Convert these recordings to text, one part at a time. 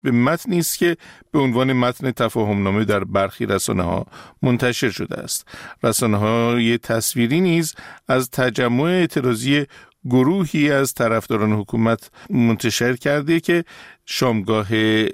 به متنی است که به عنوان متن تفاهمنامه در برخی رسانه‌ها منتشر شده است. رسانه‌های تصویری نیز از تجمع اعتراضی گروهی از طرفداران حکومت منتشر کرده که شامگاه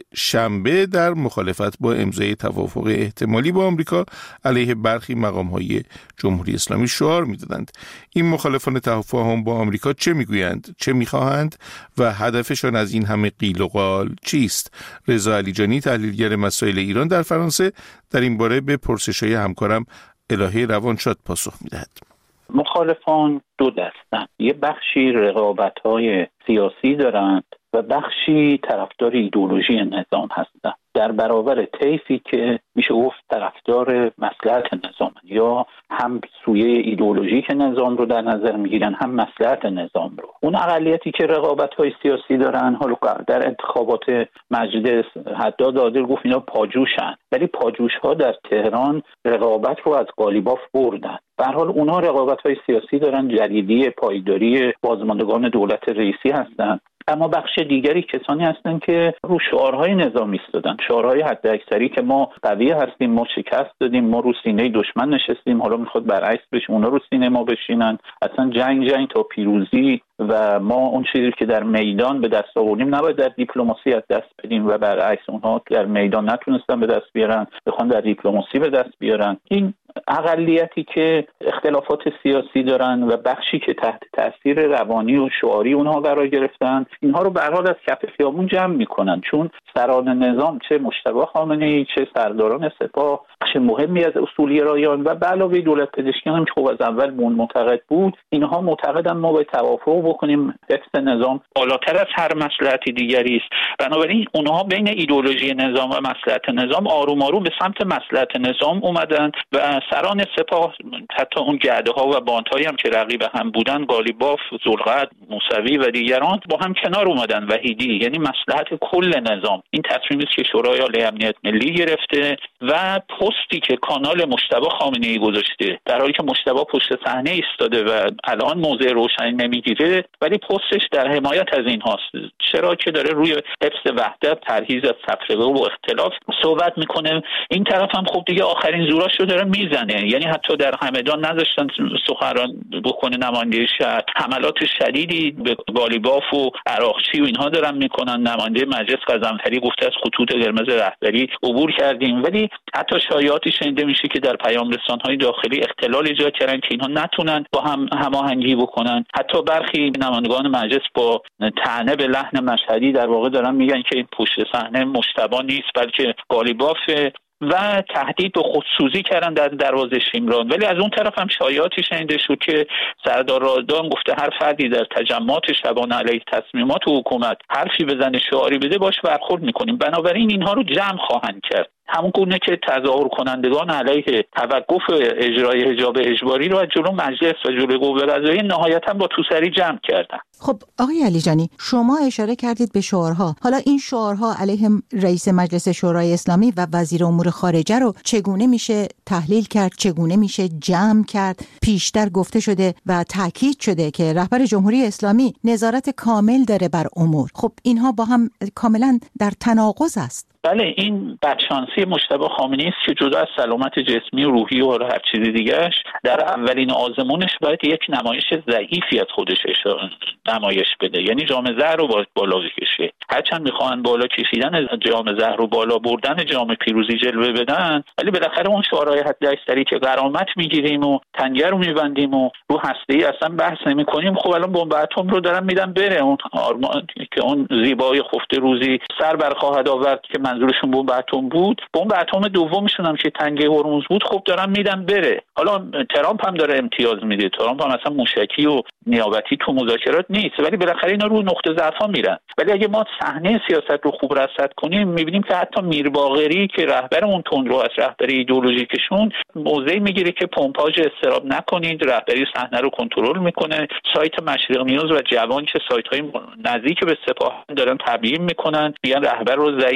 شنبه در مخالفت با امضای توافق احتمالی با آمریکا علیه برخی مقام‌های جمهوری اسلامی شعار می‌دادند. این مخالفان تفاهم با آمریکا چه می‌گویند، چه می‌خواهند و هدفشان از این همه قیل و قال چیست؟ رضا علیجانی، تحلیلگر مسائل ایران در فرانسه، در این باره به پرسش‌های همکارم الهه روانشاد پاسخ می‌دهد. مخالفان دو دستن، یه بخشی رقابت‌های سیاسی دارند و بخشی طرفدار ایدئولوژی نظام هستند. در برابر طیفی که میشه گفت طرفدار مصلحت نظام، یا هم سویه ایدئولوژیک نظام رو در نظر میگیرن هم مصلحت نظام رو. اون اقلیتی که رقابت‌های سیاسی دارن، حالا در انتخابات مجلس حداد عادل گفت اینا پاجوشن، ولی پاجوش‌ها در تهران رقابت رو از قالیباف بردن. به هر حال اونها رقابت‌های سیاسی دارن، جدیدی پایداری بازماندگان دولت رئیسی هستن. اما بخش دیگری کسانی هستند که رو شعارهای نظامی ایستادن، شعارهای حداکثری که ما قوی هستیم، ما شکست دادیم، ما رو سینه دشمن نشستیم، حالا میخواد برعکس بشه اونا رو سینه ما بشینن، اصلا جنگ تا پیروزی و ما اون چیزی که در میدان به دست آوردیم نباید در دیپلماسی از دست بدیم و برعکس اونها در میدان نتونستن به دست بیارن بخوان در دیپلماسی به دست بیارن. این اقلیتی که اختلافات سیاسی دارن و بخشی که تحت تاثیر روانی و شعاری اونها قرار گرفتن، اینها رو به هر حال از کف خیابون جمع میکنن، چون سران نظام چه مجتبی خامنه‌ای چه سرداران سپاه بخش مهمی از اصولگرایان و به علاوه دولت پزشکیان هم که خب از اول معتقد بود، اینها معتقدن ما باید توافق بکنیم، حفظ نظام بالاتر از هر مصلحت دیگری است. بنابراین اونها بین ایدئولوژی نظام و مصلحت نظام آروم آروم به سمت مصلحت نظام اومدن و سران سپاه حتی اون گرده‌ها و باندهایی هم که رقیب هم بودن، قالیباف، ذوالقعد، موسوی و دیگران با هم کنار اومدن. وحیدی، یعنی مصلحت کل نظام. این تصمیمی است که شورای عالی امنیت ملی گرفته و پستی که کانال مجتبی خامنه‌ای گذاشته، در حالی که مجتبی پشت صحنه ایستاده و الان موضع روشنی نمیگیره، ولی پستش در حمایت از این هاست. چرا که داره روی حفظ وحدت، پرهیز از تفرقه و اختلاف صحبت میکنه. این طرف هم خب دیگه آخرین زوراشو داره میزنه، یعنی حتی در همدان نذاشتن سخنران بکنه نماینده شهر، حملات شدیدی به قالیباف و عراقچی و اینها دارن میکنن. نماینده مجلس قزنفری گفته از خطوط قرمز رهبری عبور کردیم، ولی حتی شایعاتی شنیده میشه که در پیام رسان‌های داخلی اختلال ایجاد کردن که اینها نتونن با هم هماهنگی بکنن. حتی برخی نمایندگان مجلس با طعنه به لحن مشهدی در واقع دارن میگن که این پشت صحنه مجتبی نیست بلکه قالیباف و تهدید به خودسوزی کردن در دروازه شیمران. ولی از اون طرف هم شایعاتی شنیده شد که سردار رادان گفته هر فردی در تجمعات شبانه علیه تصمیمات حکومت حرفی بزنه، شعاری بده، باش برخورد میکنیم. بنابراین اینها رو جمع خواهند کرد، همون گونه که تظاهر کنندگان علیه توقف اجرای حجاب اجباری رو از جلو مجلس و جلو قوه قضاییه نهایتا با توسری جمع کردن. خب آقای علیجانی، شما اشاره کردید به شعارها. حالا این شعارها علیه رئیس مجلس شورای اسلامی و وزیر امور خارجه رو چگونه میشه تحلیل کرد، چگونه میشه جمع کرد؟ پیشتر گفته شده و تاکید شده که رهبر جمهوری اسلامی نظارت کامل داره بر امور. خب اینها با هم کاملا در تناقض است. بله، این بدشانسی مجتبی خامنه‌ای است که جدا از سلامت جسمی و روحی و هر چیز دیگه‌اش در اولین آزمونش باید یک نمایش ضعیفی از خودش نمایش بده، یعنی جام زهر رو باید بالا بکشه. هرچند میخوان بالا کشیدن جام زهر رو بالا بردن جام پیروزی جلوه بدن، ولی بالاخره اون شعارهای حداکثری که غرامت میگیریم و تنگه رو میبندیم و رو هسته‌ای اصلا بحث نمی‌کنیم، خب الان بمب اتم رو دارن میدن بره. اون آرمان که اون زیبای خفته روزی سر برخواهد آورد که منظورشون بمب اتم بود، بمب اتم دومشون هم که تنگه هرمز بود، خب دارن میدن بره. حالا ترامپ هم داره امتیاز میده، ترامپ هم اصلا موشکی و نیابتی تو مذاکرات نیست، ولی بالاخره اینا رو نقطه ضعفا میرن. ولی اگه ما صحنه سیاست رو خوب رصد کنیم، میبینیم که حتی میر باقری که رهبر اون تندرو از رهبر ایدئولوژیکشون موضعی میگیره که پمپاژ استراب نکنید، رهبری صحنه رو کنترل میکنه. سایت مشرق نیوز و جوان که سایت‌های نزدیک به سپاه دارن تبیین میکنن، میگن رهبر رو ضعیف و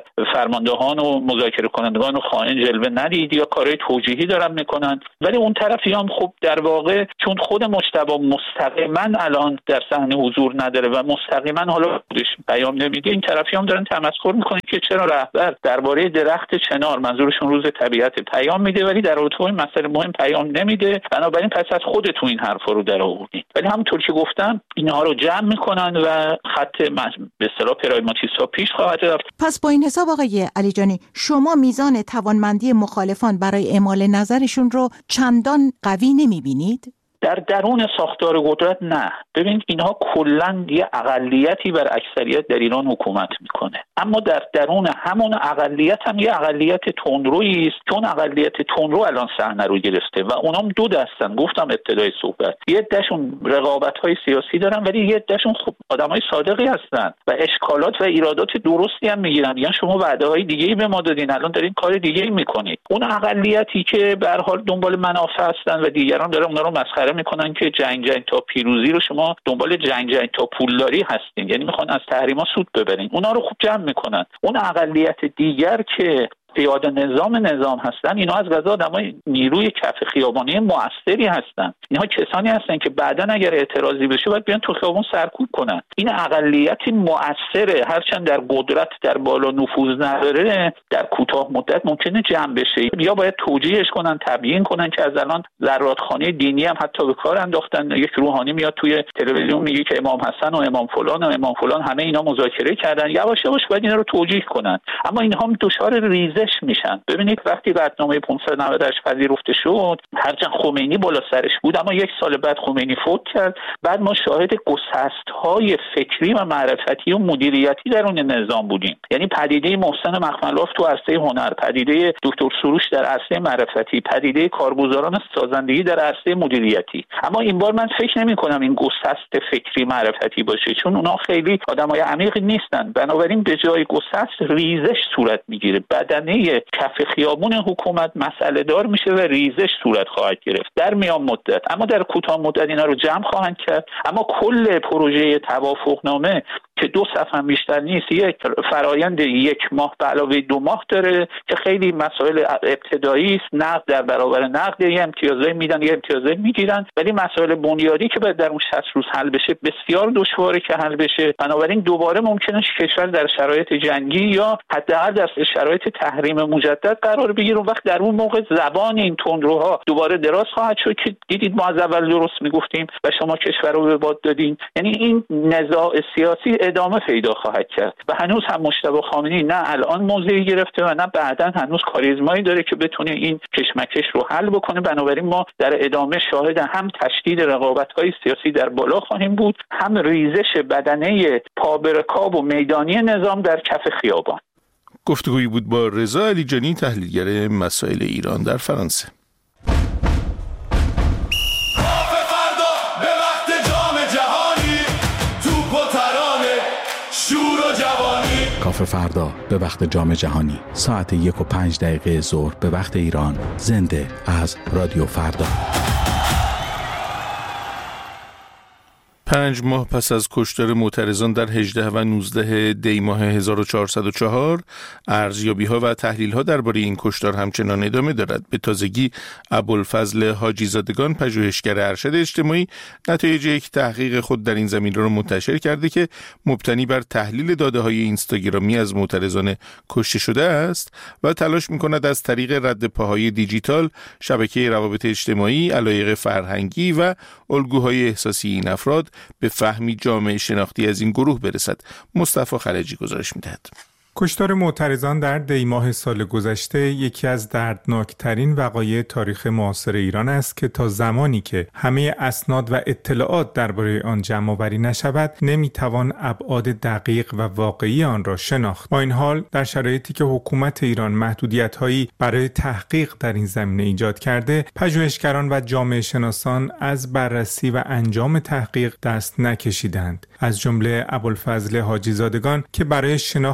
و فرماندهان و مذاکره کنندگان و خائن جلوه ندید یا کارهای توجیهی دارن میکنن. ولی اون طرفی هم خب در واقع چون خود مجتبی مستقیما الان در صحنه حضور نداره و مستقیما حالا خودش پیام نمیده، این طرفی هم دارن تمسخر میکنن که چرا رهبر درباره درخت چنار، منظورشون روز طبیعت، پیام میده ولی در رابطه با این مسئله مهم پیام نمیده. بنابراین پس از خودتون این حرفا رو در آوردین. ولی همونطور که گفتم اینها رو جمع میکنن و خط به اصطلاح پراگماتیستا پیش خواهد رفت. پس با این حساب آقای علی جانی، شما میزان توانمندی مخالفان برای اعمال نظرشون رو چندان قوی نمیبینید؟ در درون ساختار قدرت نه. ببینید اینها کلا یه اقلیتی بر اکثریت در ایران حکومت میکنه، اما در درون همون اقلیت هم یه اقلیت تندرویی است. چون اقلیت تندرو الان صحنه رو گرفته و اونام دو دستن. گفتم ابتدای صحبت یه عدهشون رقابت‌های سیاسی دارن ولی یه عدهشون خب آدمای صادقی هستن و اشکالات و ایرادات درستی هم میگیرن. یعنی شما وعده‌های دیگه‌ای به ما دادین، الان دارین کار دیگه‌ای میکنید. اون اقلیتی که به هر حال دنبال منافع هستن و دیگران دارن اونا رو مسخره میکنن که جنگ تا پیروزی رو شما دنبال جنگ تا پولداری هستین، یعنی میخوان از تحریما سود ببرین. اونا رو خوب جمع میکنن. اون اقلیت دیگر که پیاده نظام هستن، اینا از قضا آدمای نیروی کف خیابانی موثری هستن. اینها کسانی هستن که بعداً اگر اعتراضی بشه باید بیان تو خیابون سرکوب کنن. این اقلیتی موثره، هرچند در قدرت در بالا نفوذ نداره، در کوتاه مدت ممکنه جمع بشه. یا باید توجیهش کنن، تبیین کنن که از الان زرادخانه دینی هم حتی به کار انداختن. یک روحانی میاد توی تلویزیون میگه که امام حسن و امام فلان همه اینا مذاکره کردن. یواش یواش باید اینا رو توجیه کنن. اما اینها هم دچار ریزش میشن. ببینید وقتی قطعنامه 598 پذیرفته شد، هرچند خمینی بالا سرش بود، اما یک سال بعد خمینی فوت کرد. بعد ما شاهد گسست‌های فکری و معرفتی و مدیریتی درون نظام بودیم. یعنی پدیده محسن مخملاف تو عرصه هنر، پدیده دکتر سروش در عرصه معرفتی، پدیده کارگزاران سازندگی در عرصه مدیریتی. اما این بار من فکر نمی‌کنم این گسست فکری معرفتی باشه، چون اونا خیلی آدمای عمیقی نیستن. بنابراین به جای گسست ریزش صورت میگیره. بدنه کف خیابون حکومت مسئله دار میشه و ریزش صورت خواهد گرفت در میان مدت. اما در کوتاه مدت اینا رو جمع خواهند کرد. اما کل پروژه توافقنامه که 2 صفحه هم بیشتر نیست، یک فرایند 1 ماه به علاوه 2 ماه داره که خیلی مسائل ابتدایی است. نقد در برابر نقد، یه امتیازایی میدن یه امتیازایی میگیرن، ولی مسائل بنیادی که باید در اون 60 روز حل بشه بسیار دشواره که حل بشه. بنابراین دوباره ممکنه کشور در شرایط جنگی یا حداقل در شرایط تحریم مجدد قرار بگیره. اون وقت در اون موقع زبان این تندروها دوباره دراز خواهد شد که دیدید ما از اول درست میگفتیم و شما کشور رو به باد دادین. یعنی این نزاع سیاسی ادامه پیدا خواهد کرد و هنوز هم مجتبی خامنه‌ای نه الان موضعی گرفته و نه بعداً هنوز کاریزمایی داره که بتونه این کشمکش رو حل بکنه. بنابراین ما در ادامه شاهد هم تشدید رقابت‌های سیاسی در بالا خواهیم بود، هم ریزش بدنه پابرکاب و میدانی نظام در کف خیابان. گفتگویی بود با رضا علی جانی، تحلیلگر مسائل ایران در فرانسه. کافه فردا به وقت جام جهانی ساعت 1:05 ظهر به وقت ایران، زنده از رادیو فردا. 5 ماه پس از کشتار معترضان در 18 و 19 دی ماه 1404 ارزیابی‌ها و تحلیل‌ها درباره این کشتار همچنان ادامه دارد. به تازگی ابوالفضل حاجی زادگان، پژوهشگر ارشد اجتماعی، نتایج یک تحقیق خود در این زمینه را منتشر کرده که مبتنی بر تحلیل داده‌های اینستاگرامی از معترضان کشته شده است و تلاش می‌کند از طریق رد پاهای دیجیتال، شبکه روابط اجتماعی، علایق فرهنگی و الگوهای احساسی این افراد به فهمی جامعه شناختی از این گروه برسد. مصطفی خلجی گزارش می‌دهد. کشتار معترضان در دی ماه سال گذشته یکی از دردناکترین وقایع تاریخ معاصر ایران است که تا زمانی که همه اسناد و اطلاعات درباره آن جمع‌آوری نشود نمیتوان ابعاد دقیق و واقعی آن را شناخت. با این حال در شرایطی که حکومت ایران محدودیت‌هایی برای تحقیق در این زمینه ایجاد کرده، پژوهشگران و جامعه شناسان از بررسی و انجام تحقیق دست نکشیدند. از جمله ابوالفضل حاجی زادگان که برای شناخت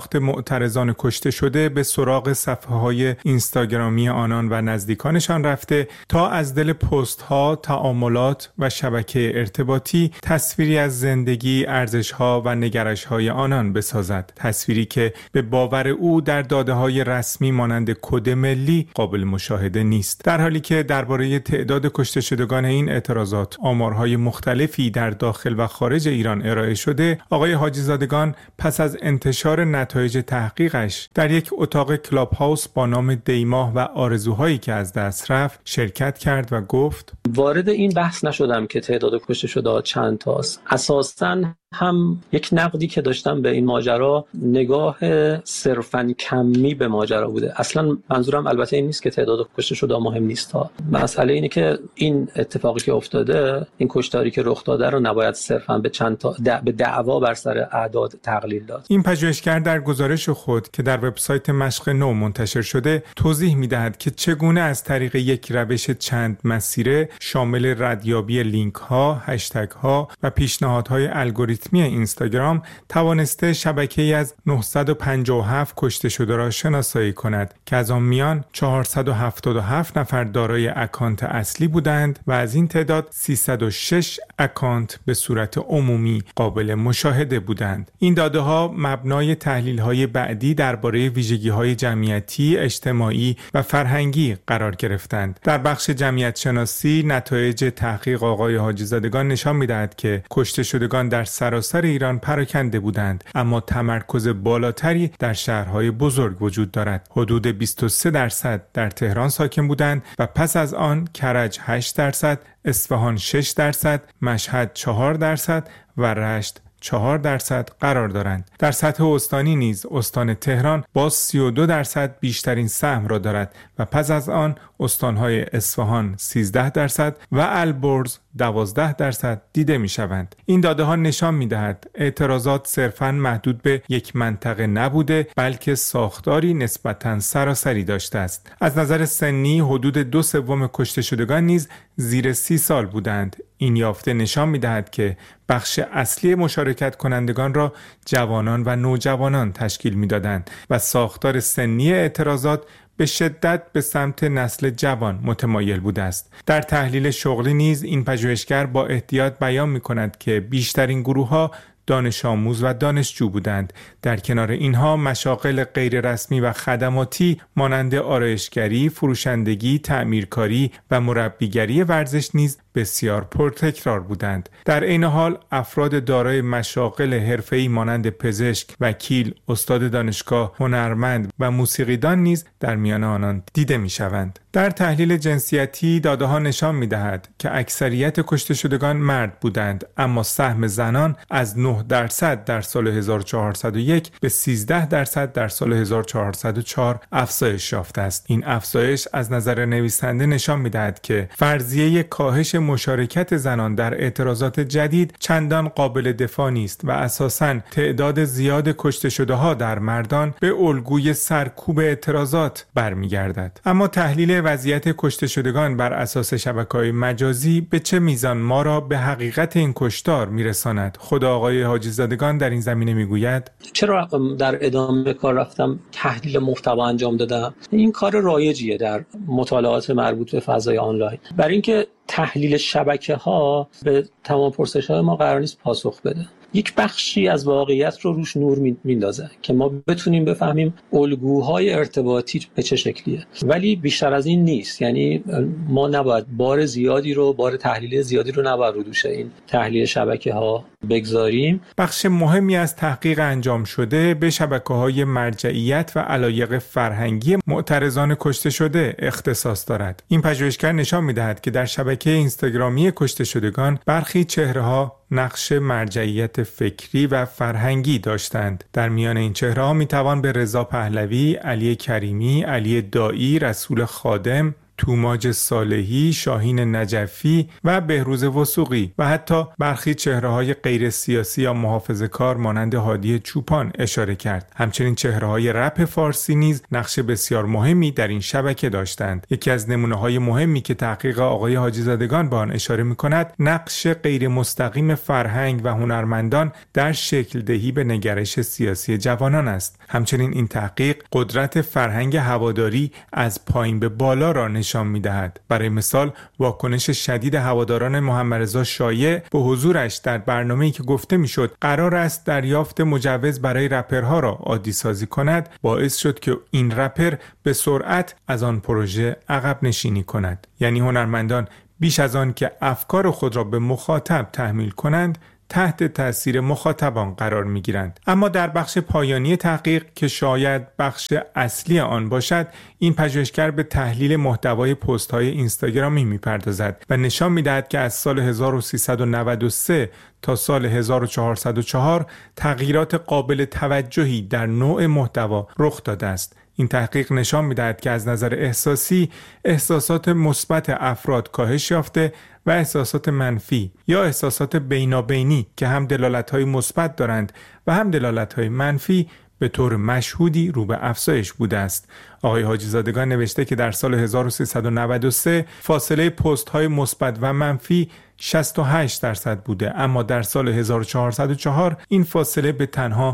معترضان کشته شده به سراغ صفحه‌های اینستاگرامی آنان و نزدیکانشان رفته تا از دل پست‌ها، تعاملات و شبکه ارتباطی تصویری از زندگی، ارزش‌ها و نگرش‌های آنان بسازد. تصویری که به باور او در داده‌های رسمی مانند کد ملی قابل مشاهده نیست. در حالی که درباره تعداد کشته شدگان این اعتراضات آمارهای مختلفی در داخل و خارج ایران ارائه شده، آقای حاجی زادگان پس از انتشار نتایج تحقیقش در یک اتاق کلاب هاوس با نام دیماه و آرزوهایی که از دست رفت شرکت کرد و گفت: وارد این بحث نشدم که تعداد کشته شده چند تاست. اساساً هم یک نقدی که داشتم به این ماجرا نگاه صرفاً کمی به ماجرا بوده. اصلا منظورم البته این نیست که تعداد کشته شده مهم نیست ها. مسئله اینه که این اتفاقی که افتاده، این کشتاری که رخ داده رو نباید صرفاً به چند تا به دعوا بر سر اعداد تقلیل داد. این پژوهشگر در گزارش خود که در وبسایت مشق نو منتشر شده توضیح می‌دهد که چگونه از طریق یک روش چند مسیره شامل ردیابی لینک‌ها، هشتگ‌ها و پیشنهادهای الگوریتمی اینستاگرام توانسته شبکه‌ای از 957 کشته شده را شناسایی کند که از آن میان 477 نفر دارای اکانت اصلی بودند و از این تعداد 306 اکانت به صورت عمومی قابل مشاهده بودند. این داده‌ها مبنای تحلیل‌های بعدی درباره ویژگی‌های جمعیتی، اجتماعی و فرهنگی قرار گرفتند. در بخش جمعیت شناسی نتایج تحقیق آقای حاجی زادگان نشان می‌دهد که کشته شدگان در سراسر ایران پراکنده بودند، اما تمرکز بالاتری در شهرهای بزرگ وجود دارد. حدود 23% در تهران ساکن بودند و پس از آن کرج 8%، اصفهان 6%، مشهد 4% و رشت 4% قرار دارند. در سطح استانی نیز استان تهران با 32% بیشترین سهم را دارد و پس از آن استانهای اصفهان 13% و البرز 12% دیده می شوند. این داده ها نشان می دهد اعتراضات صرفاً محدود به یک منطقه نبوده، بلکه ساختاری نسبتاً سراسری داشته است. از نظر سنی حدود 2/3 کشته شدگان نیز زیر 30 سال بودند. این یافته نشان می دهد که بخش اصلی مشارکت کنندگان را جوانان و نوجوانان تشکیل می دادند و ساختار سنی اعتراضات به شدت به سمت نسل جوان متمایل بوده است. در تحلیل شغلی نیز این پژوهشگر با احتیاط بیان می کند که بیشترین گروه ها دانش آموز و دانشجو بودند. در کنار اینها مشاغل غیر رسمی و خدماتی مانند آرایشگری، فروشندگی، تعمیرکاری و مربیگری ورزش نیز بسیار پرتکرار بودند. در عین حال افراد دارای مشاغل حرفه‌ای مانند پزشک، وکیل، استاد دانشگاه، هنرمند و موسیقیدان نیز در میان آنان دیده می‌شوند. در تحلیل جنسیتی داده‌ها نشان می‌دهد که اکثریت کشته شدگان مرد بودند، اما سهم زنان از 9% در سال 1401 به 13% در سال 1404 افزایش یافته است. این افزایش از نظر نویسنده نشان می‌دهد که فرضیه کاهش مشارکت زنان در اعتراضات جدید چندان قابل دفاع نیست و اساساً تعداد زیاد کشته شده‌ها در مردان به الگوی سرکوب اعتراضات برمیگردد. اما تحلیل وضعیت کشته شدگان بر اساس شبکه‌های مجازی به چه میزان ما را به حقیقت این کشتار میرساند؟ خود آقای حاجی زادگان در این زمینه میگوید: چرا در ادامه کار رفتم تحلیل محتوا انجام دادم؟ این کار رایجیه در مطالعات مربوط به فضای آنلاین، برای اینکه تحلیل شبکه‌ها به تمام پرسش‌های ما قرار نیست پاسخ بده. یک بخشی از واقعیت رو روش نور میندازه که ما بتونیم بفهمیم الگوهای ارتباطی به چه شکلیه، ولی بیشتر از این نیست. یعنی ما نباید بار تحلیل زیادی رو نباید رو دوش این تحلیل شبکه‌ها بگذاریم. بخش مهمی از تحقیق انجام شده به شبکه‌های مرجعیت و علایق فرهنگی معترضان کشته شده اختصاص دارد. این پژوهشگر نشان می‌دهد که در شبکه اینستاگرامی کشته شدگان برخی چهره‌ها نقش مرجعیت فکری و فرهنگی داشتند. در میان این چهره‌ها میتوان به رضا پهلوی، علی کریمی، علی دایی، رسول خادم، توماج صالحی، شاهین نجفی و بهروز وثوقی و حتی برخی چهره‌های غیر سیاسی یا محافظه‌کار مانند هادی چوپان اشاره کرد. همچنین چهره‌های رپ فارسی نیز نقش بسیار مهمی در این شبکه داشتند. یکی از نمونه‌های مهمی که تحقیق آقای حاجی زادگان به آن اشاره می‌کند، نقش غیر مستقیم فرهنگ و هنرمندان در شکل دهی به نگرش سیاسی جوانان است. همچنین این تحقیق قدرت فرهنگ هواداری از پایین به بالا را نشان می‌دهد. برای مثال واکنش شدید هواداران محمدرضا شایع به حضورش در برنامه‌ای که گفته می‌شد قرار است دریافت مجوز برای رپرها را عادی سازی کند، باعث شد که این رپر به سرعت از آن پروژه عقب نشینی کند. یعنی هنرمندان بیش از آن که افکار خود را به مخاطب تحمیل کنند، تحت تأثیر مخاطبان قرار می‌گیرند. اما در بخش پایانی تحقیق که شاید بخش اصلی آن باشد، این پژوهشگر به تحلیل محتوای پست‌های اینستاگرامی می‌پردازد و نشان می‌دهد که از سال 1393 تا سال 1404 تغییرات قابل توجهی در نوع محتوا رخ داده است. این تحقیق نشان می‌دهد که از نظر احساسی احساسات مثبت افراد کاهش یافته و احساسات منفی یا احساسات بینابینی که هم دلالت‌های مثبت دارند و هم دلالت‌های منفی به طور مشهودی رو به افزایش بوده است. آقای حاجی زادگان نوشته که در سال 1393 فاصله پست‌های مثبت و منفی 68% بوده، اما در سال 1404 این فاصله به تنها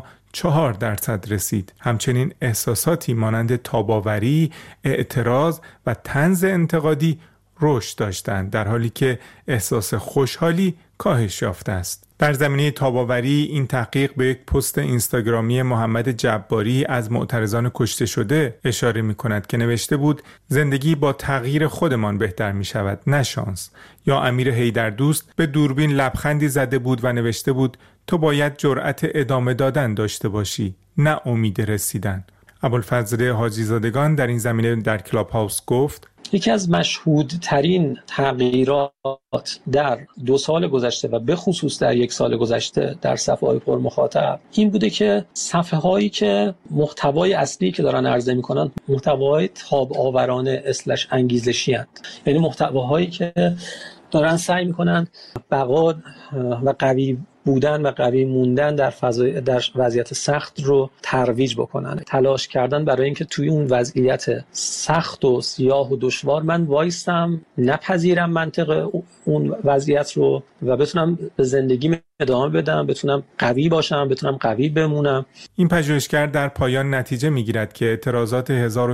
4% رسید. همچنین احساساتی مانند تاباوری، اعتراض و طنز انتقادی رشد داشتند، در حالی که احساس خوشحالی کاهش یافته است. در زمینه تاباوری این تحقیق به یک پست اینستاگرامی محمد جباری از معترضان کشته شده اشاره می کند که نوشته بود زندگی با تغییر خودمان بهتر می شود، نه شانس. یا امیر حیدردوست به دوربین لبخندی زده بود و نوشته بود تو باید جرأت ادامه دادن داشته باشی، نه امید رسیدن. ابوالفضل حاجی زادگان در این زمینه در کلاب هاوس گفت یکی از مشهودترین تغییرات در 2 سال گذشته و به خصوص در 1 سال گذشته در صفحه‌های پر مخاطب این بوده که صفحه‌هایی که محتوای اصلی که دارن عرضه می‌کنن محتوای تاب آورانه / انگیزشی هستند. یعنی محتواهایی که دارن سعی می‌کنن بقا و قوی بودن و قوی موندن در وضعیت سخت رو ترویج بکنن، تلاش کردن برای اینکه توی اون وضعیت سخت و سیاه و دشوار من وایستم، نپذیرم منطق اون وضعیت رو و بتونم به زندگیم ادامه بدم، بتونم قوی باشم، بتونم قوی بمونم. این پژوهشگر در پایان نتیجه میگیرد که اعتراضات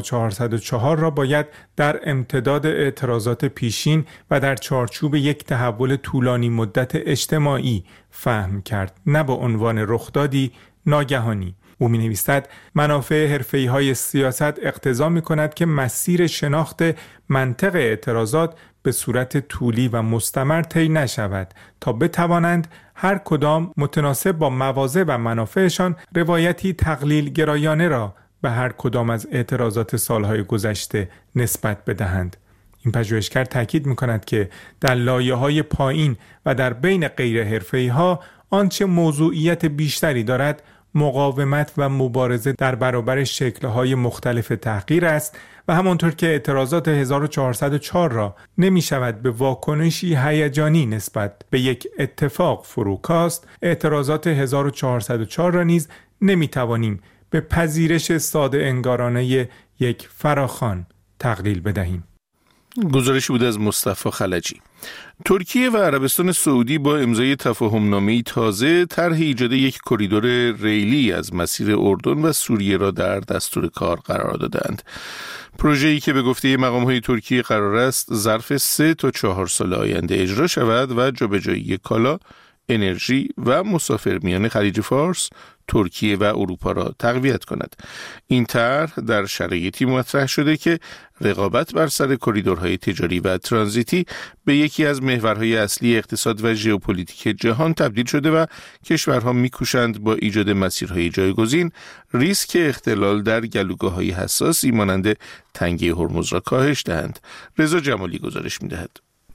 1404 را باید در امتداد اعتراضات پیشین و در چارچوب یک تحول طولانی مدت اجتماعی فهم کرد، نه به عنوان رخدادی ناگهانی. او می نویسد منافع حرفه‌ای‌های سیاست اقتضا می کند که مسیر شناخت منطق اعتراضات به صورت طولی و مستمر طی نشود تا بتوانند هر کدام متناسب با مواضع و منافعشان روایتی تقلیل گرایانه را به هر کدام از اعتراضات سالهای گذشته نسبت بدهند. این پژوهشگر تاکید می‌کند که در لایه‌های پایین و در بین غیر حرفه‌ای‌ها آنچه موضوعیت بیشتری دارد مقاومت و مبارزه در برابر شکل‌های مختلف تحقیر است و همانطور که اعتراضات 1404 را نمی‌شود به واکنشی هیجانی نسبت به یک اتفاق فروکاست، اعتراضات 1404 را نیز نمی‌توانیم به پذیرش ساده انگارانه یک فراخوان تقلیل بدهیم. گزارشی بود از مصطفی خلجی. ترکیه و عربستان سعودی با امضای تفاهم‌نامه‌ای تازه طرح ایجاد یک کریدور ریلی از مسیر اردن و سوریه را در دستور کار قرار دادند. پروژه‌ای که به گفته مقام‌های ترکیه قرار است ظرف 3 تا 4 سال آینده اجرا شود و جابجایی کالا، انرژی و مسافرمیان خلیج فارس، ترکیه و اروپا را تقویت کند. این طرح در شرایطی مطرح شده که رقابت بر سر کریدورهای تجاری و ترانزیتی به یکی از محورهای اصلی اقتصاد و ژئوپلیتیک جهان تبدیل شده و کشورها می‌کوشند با ایجاد مسیرهای جایگزین ریسک اختلال در گلوگاه‌های حساسی مانند تنگه هرمز را کاهش دهند. رضا جمالی گزارش می‌دهد.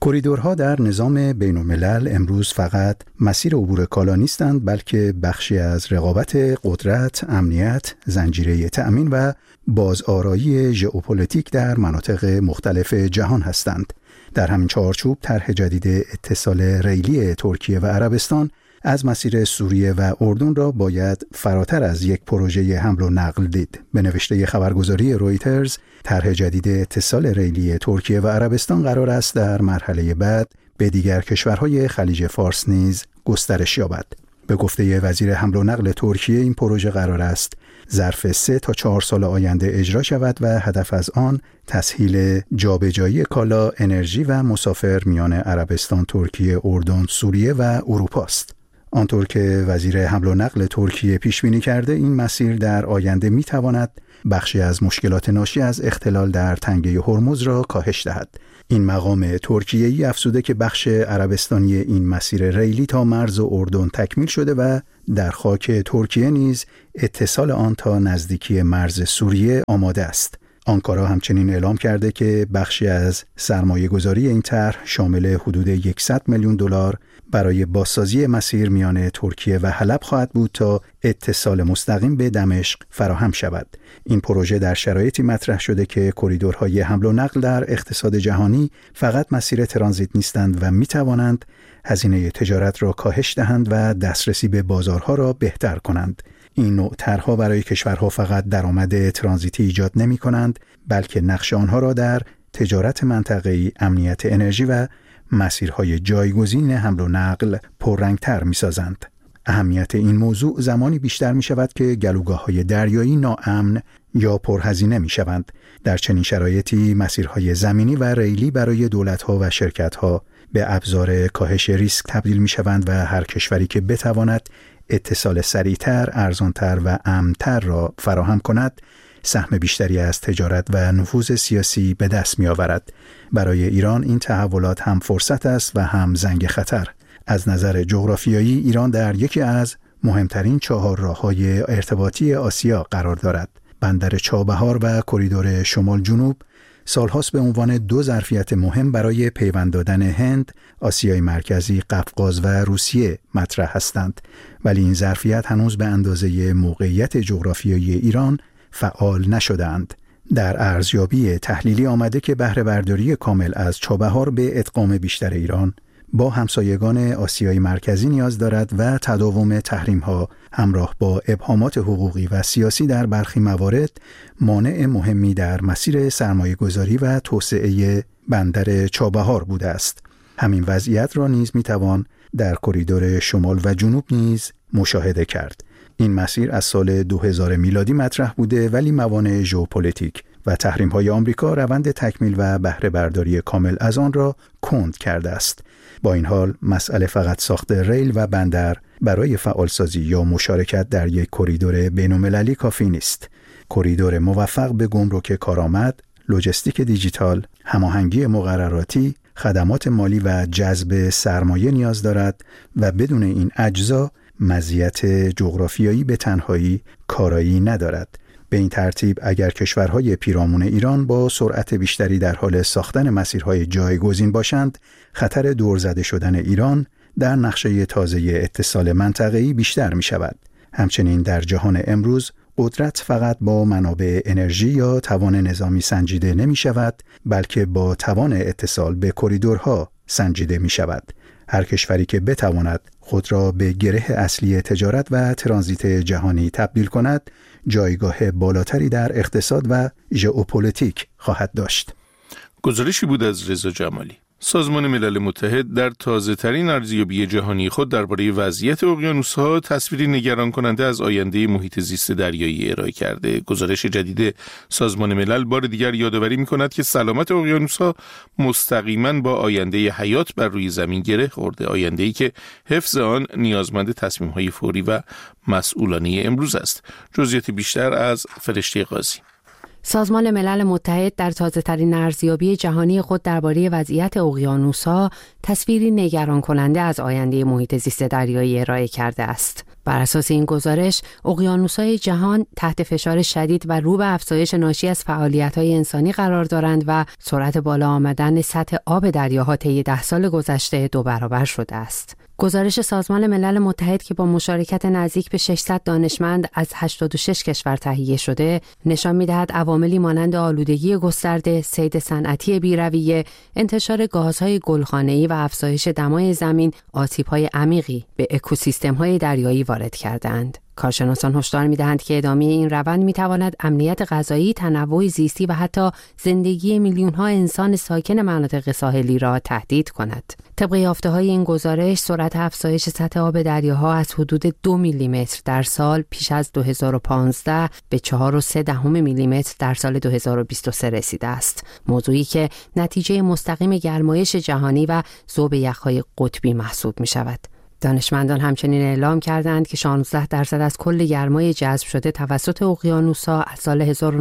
کریدورها در نظام بین‌الملل امروز فقط مسیر عبور کالا نیستند، بلکه بخشی از رقابت قدرت، امنیت، زنجیره تأمین و بازآرایی ژئوپلیتیک در مناطق مختلف جهان هستند. در همین چارچوب طرح جدید اتصال ریلی ترکیه و عربستان از مسیر سوریه و اردن را باید فراتر از یک پروژه حمل و نقل دید. به نوشته خبرگزاری رویترز، طرح جدید اتصال ریلی ترکیه و عربستان قرار است در مرحله بعد به دیگر کشورهای خلیج فارس نیز گسترش یابد. به گفته وزیر حمل و نقل ترکیه، این پروژه قرار است ظرف 3 تا 4 سال آینده اجرا شود و هدف از آن تسهیل جابجایی کالا، انرژی و مسافر میان عربستان، ترکیه، اردن، سوریه و اروپا است. آنطور که وزیر حمل و نقل ترکیه پیش بینی کرده، این مسیر در آینده می تواند بخشی از مشکلات ناشی از اختلال در تنگه هرمز را کاهش دهد. این مقام ترکیه‌ای افزوده که بخش عربستانی این مسیر ریلی تا مرز اردن تکمیل شده و در خاک ترکیه نیز اتصال آن تا نزدیکی مرز سوریه آماده است. آنکارا همچنین اعلام کرده که بخشی از سرمایه‌گذاری این طرح شامل حدود 100 میلیون دلار برای بازسازی مسیر میان ترکیه و حلب خواهد بود تا اتصال مستقیم به دمشق فراهم شود. این پروژه در شرایطی مطرح شده که کریدورهای حمل و نقل در اقتصاد جهانی فقط مسیر ترانزیت نیستند و می توانند هزینه تجارت را کاهش دهند و دسترسی به بازارها را بهتر کنند. این نوع طرح‌ها برای کشورها فقط درآمد ترانزیتی ایجاد نمی کنند، بلکه نقش آنها را در تجارت منطقه‌ای، امنیت انرژی و مسیرهای جایگزین حمل و نقل پررنگتر می سازند. اهمیت این موضوع زمانی بیشتر می شود که گلوگاه‌های دریایی ناامن یا پرهزینه می شوند. در چنین شرایطی مسیرهای زمینی و ریلی برای دولت‌ها و شرکت‌ها به ابزار کاهش ریسک تبدیل می شوند و هر کشوری که بتواند اتصال سریعتر، ارزانتر و امن‌تر را فراهم کند، سهم بیشتری از تجارت و نفوذ سیاسی به دست می آورد. برای ایران این تحولات هم فرصت است و هم زنگ خطر. از نظر جغرافیایی ایران در یکی از مهمترین 4 راه‌های ارتباطی آسیا قرار دارد. بندر چابهار و کریدور شمال جنوب سالهاست به عنوان 2 ظرفیت مهم برای پیوند دادن هند، آسیای مرکزی، قفقاز و روسیه مطرح هستند، ولی این ظرفیت هنوز به اندازه موقعیت جغرافیایی ایران فعال نشدند. در ارزیابی تحلیلی آمده که بهره برداری کامل از چابهار به ادغام بیشتر ایران با همسایگان آسیای مرکزی نیاز دارد و تداوم تحریم‌ها همراه با ابهامات حقوقی و سیاسی در برخی موارد مانع مهمی در مسیر سرمایه‌گذاری و توسعه بندر چابهار بوده است. همین وضعیت را نیز می‌توان در کریدور شمال و جنوب نیز مشاهده کرد. این مسیر از سال 2000 میلادی مطرح بوده، ولی موانع ژئوپلیتیک و تحریم‌های آمریکا روند تکمیل و بهره برداری کامل از آن را کند کرده است. با این حال مسئله فقط ساخت ریل و بندر برای فعالسازی یا مشارکت در یک کریدور بین‌المللی کافی نیست. کریدور موفق به گمرک کارآمد، لوجستیک دیجیتال، هماهنگی مقرراتی، خدمات مالی و جذب سرمایه نیاز دارد و بدون این اجزا مزیت جغرافیایی به تنهایی کارایی ندارد. به این ترتیب اگر کشورهای پیرامون ایران با سرعت بیشتری در حال ساختن مسیرهای جایگزین باشند، خطر دور زده شدن ایران در نقشه تازه اتصال منطقه‌ای بیشتر می شود. همچنین در جهان امروز قدرت فقط با منابع انرژی یا توان نظامی سنجیده نمی شود، بلکه با توان اتصال به کریدورها سنجیده می شود. هر کشوری که بتواند خود را به گره اصلی تجارت و ترانزیت جهانی تبدیل کند، جایگاه بالاتری در اقتصاد و ژئوپلیتیک خواهد داشت. گزارشی بود از رضا جمالی. سازمان ملل متحد در تازه‌ترین ارزیابی جهانی خود درباره وضعیت اقیانوس‌ها تصویری نگران کننده از آینده محیط زیست دریایی ارائه کرده. گزارش جدید سازمان ملل بار دیگر یادآوری می‌کند که سلامت اقیانوس‌ها مستقیماً با آینده حیات بر روی زمین گره خورده، آینده‌ای که حفظ آن نیازمند تصمیم‌های فوری و مسئولانه امروز است. جزئیات بیشتر از فرشته قاضی. سازمان ملل متحد در تازه‌ترین ارزیابی جهانی خود درباره وضعیت اقیانوس‌ها تصویری نگران کننده از آینده محیط زیست دریایی ارائه کرده است. بر اساس این گزارش، اقیانوس‌های جهان تحت فشار شدید و رو به افزایش ناشی از فعالیت‌های انسانی قرار دارند و سرعت بالا آمدن سطح آب دریاها طی 10 سال گذشته 2 برابر شده است. گزارش سازمان ملل متحد که با مشارکت نزدیک به 600 دانشمند از 86 کشور تهیه شده، نشان می‌دهد عواملی مانند آلودگی گسترده، صید صنعتی بی‌رویه، انتشار گازهای گلخانه‌ای و افزایش دمای زمین آسیب‌های عمیقی به اکوسیستم‌های دریایی وارد کردند. کارشناسان هشدار می‌دهند که ادامه این روند می‌تواند امنیت غذایی، تنوع زیستی و حتی زندگی میلیون‌ها انسان ساکن مناطق ساحلی را تهدید کند. طبق یافته‌های این گزارش، سرعت افزایش سطح آب دریاها از حدود 2 میلیمتر در سال پیش از 2015 به 4.3 میلیمتر در سال 2023 رسیده است. موضوعی که نتیجه مستقیم گرمایش جهانی و ذوب یخ‌های قطبی محسوب می‌شود. دانشمندان همچنین اعلام کردند که 16% از کل گرمای جذب شده توسط اقیانوس‌ها از سال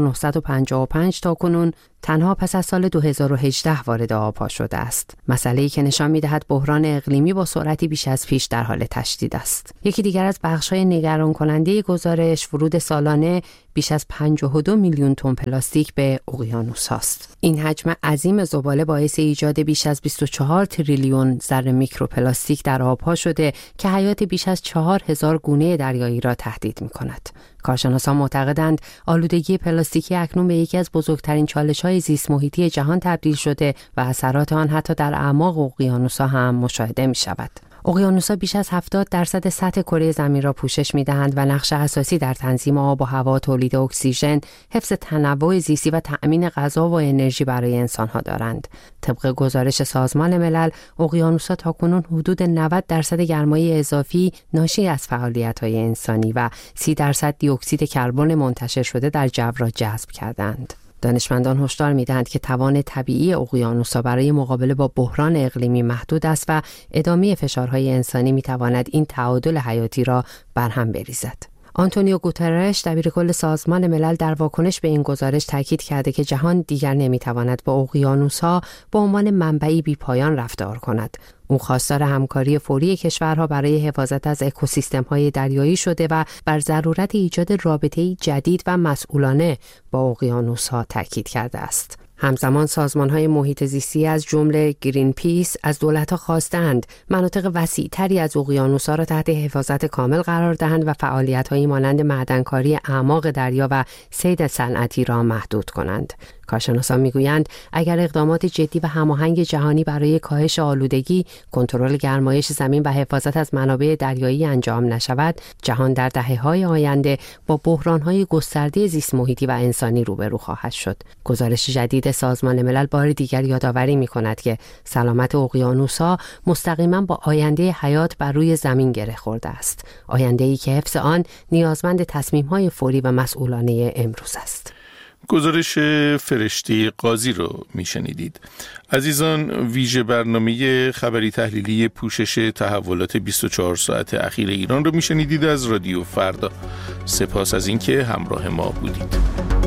1955 تا کنون تنها پس از سال 2018 وارد آبها شده است. مسئله‌ای که نشان می‌دهد بحران اقلیمی با سرعتی بیش از پیش در حال تشدید است. یکی دیگر از بخش‌های نگران کننده گزارش ورود سالانه بیش از 52 میلیون تن پلاستیک به اقیانوس است. این حجم عظیم زباله باعث ایجاد بیش از 24 تریلیون ذره میکروپلاستیک در آبها شده که حیات بیش از 4000 گونه دریایی را تهدید می‌کند. کارشناسان معتقدند آلودگی پلاستیکی اکنون به یکی از بزرگترین چالش‌های زیست محیطی جهان تبدیل شده و اثرات آن حتی در اعماق اقیانوس‌ها هم مشاهده می‌شود. اقیانوس‌ها بیش از 70% سطح کره زمین را پوشش می‌دهند و نقش اساسی در تنظیم آب و هوا، تولید اکسیژن، حفظ تنوع زیستی و تأمین غذا و انرژی برای انسان‌ها دارند. طبق گزارش سازمان ملل، اقیانوس‌ها تاکنون حدود 90% گرمای اضافی ناشی از فعالیت‌های انسانی و 30% دی اکسید کربن منتشر شده در جو را جذب کردند. دانشمندان هشدار می‌دهند که توان طبیعی اقیانوس‌ها برای مقابله با بحران اقلیمی محدود است و ادامه فشارهای انسانی می‌تواند این تعادل حیاتی را برهم بریزد. آنتونیو گوترش، دبیرکل سازمان ملل، در واکنش به این گزارش تاکید کرده که جهان دیگر نمی‌تواند با اقیانوس‌ها به عنوان منبعی بی‌پایان رفتار کند. او خواستار همکاری فوری کشورها برای حفاظت از اکوسیستم‌های دریایی شده و بر ضرورت ایجاد رابطه‌ای جدید و مسئولانه با اقیانوس‌ها تاکید کرده است. همزمان سازمان‌های محیط زیستی از جمله گرین پیس از دولت‌ها خواستند مناطق وسیع‌تری از اقیانوس‌ها را تحت حفاظت کامل قرار دهند و فعالیت‌هایی مانند معدنکاری اعماق دریا و صید صنعتی را محدود کنند. کارشناسان میگویند اگر اقدامات جدی و هماهنگ جهانی برای کاهش آلودگی، کنترل گرمایش زمین و حفاظت از منابع دریایی انجام نشود، جهان در دهه‌های آینده با بحران‌های گسترده زیست محیطی و انسانی روبرو خواهد شد. گزارش جدید سازمان ملل بار دیگر یادآوری می‌کند که سلامت اقیانوس‌ها مستقیما با آینده حیات بر روی زمین گره خورده است. آینده‌ای که حفظ آن نیازمند تصمیم‌های فوری و مسئولانه امروز است. گزارش فرشته قاضی رو میشنیدید. عزیزان، ویژه برنامه خبری تحلیلی پوشش تحولات 24 ساعت اخیر ایران رو میشنیدید از رادیو فردا. سپاس از اینکه همراه ما بودید.